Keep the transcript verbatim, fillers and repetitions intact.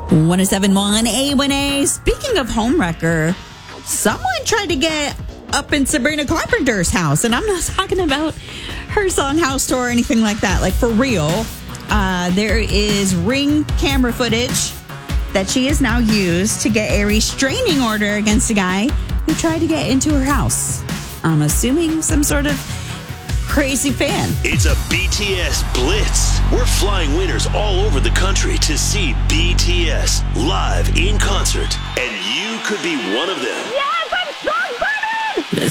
one oh seven point one A one A. Speaking of homewrecker, someone tried to get up in Sabrina Carpenter's house, and I'm not talking about her song House Tour or anything like that. Like, for real, uh, there is Ring camera footage that she has now used to get a restraining order against a guy who tried to get into her house. I'm assuming some sort of crazy fan. It's a B T S Blitz. We're flying winners all over the country to see B T S live in concert, and you could be one of them. Yes, I'm so excited!